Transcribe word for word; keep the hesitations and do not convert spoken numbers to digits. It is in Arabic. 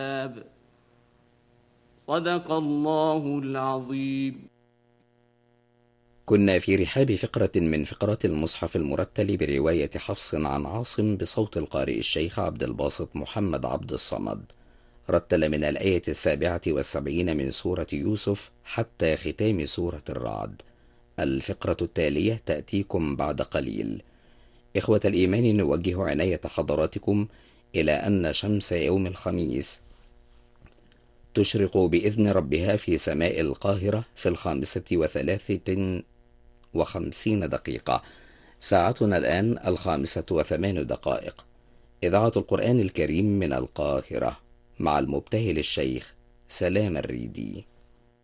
صدق الله العظيم. كنا في رحاب فقرة من فقرات المصحف المرتل برواية حفص عن عاصم بصوت القارئ الشيخ عبد الباسط محمد عبد الصمد. رتل من الآية السابعة والسبعين من سورة يوسف حتى ختام سورة الرعد. الفقرة التالية تأتيكم بعد قليل. إخوة الإيمان، نوجه عناية حضراتكم إلى أن شمس يوم الخميس تشرق بإذن ربها في سماء القاهرة في الخامسة وثلاثة وخمسين دقيقة. ساعتنا الآن الخامسة وثمان دقائق. إذاعة القرآن الكريم من القاهرة، مع المبتهل الشيخ سلام الريدي.